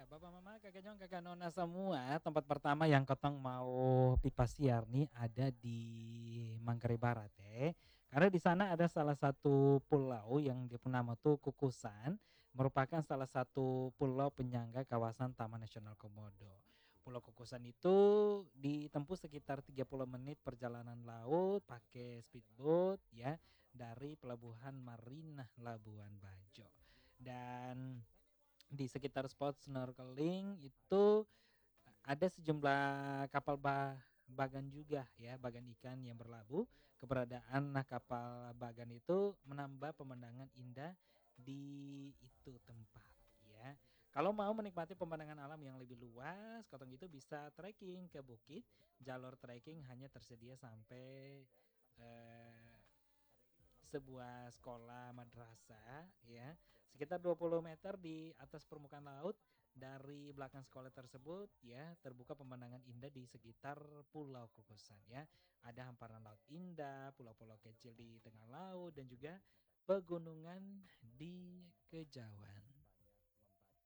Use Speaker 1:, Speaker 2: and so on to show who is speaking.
Speaker 1: Ya, Bapak Mama, Kakak Jong, Kakak Nona semua, tempat pertama yang Kotong mau pipa siar nih ada di Manggarai Barat ya. Karena di sana ada salah satu pulau yang dia punya nama tuh Kukusan, merupakan salah satu pulau penyangga kawasan Taman Nasional Komodo. Pulau Kukusan itu ditempuh sekitar 30 menit perjalanan laut pakai speedboat ya dari pelabuhan Marinah Labuan Bajo. Dan di sekitar spot snorkeling itu ada sejumlah kapal bagan juga ya, bagan ikan yang berlabuh. Keberadaan kapal bagan itu menambah pemandangan indah di itu tempat ya. Kalau mau menikmati pemandangan alam yang lebih luas, Kotong itu bisa trekking ke bukit. Jalur trekking hanya tersedia sampai eh, sebuah sekolah madrasah ya, sekitar 20 meter di atas permukaan laut. Dari belakang sekolah tersebut ya terbuka pemandangan indah di sekitar Pulau Kukusan ya. Ada hamparan laut indah, pulau-pulau kecil di tengah laut dan juga pegunungan di kejauhan.